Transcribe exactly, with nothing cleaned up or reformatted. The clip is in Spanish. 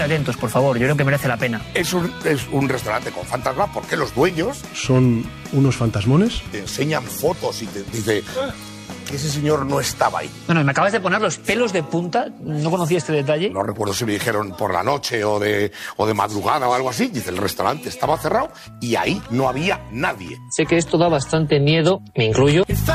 atentos, por favor. Yo creo que merece la pena. Es un, es un restaurante con fantasma porque los dueños... ¿Son unos fantasmones? Te enseñan fotos y te dice que ese señor no estaba ahí. Bueno, me acabas de poner los pelos de punta. No conocía este detalle. No recuerdo si me dijeron por la noche o de, o de madrugada o algo así. Dice, el restaurante estaba cerrado y ahí no había nadie. Sé que esto da bastante miedo, me incluyo.